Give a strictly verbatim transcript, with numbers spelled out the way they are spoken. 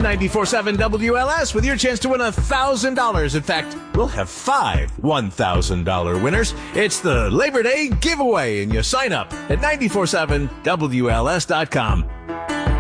ninety-four point seven W L S with your chance to win one thousand dollars. In fact, we'll have five one thousand dollars winners. It's the Labor Day giveaway, and you sign up at nine four seven W L S dot com.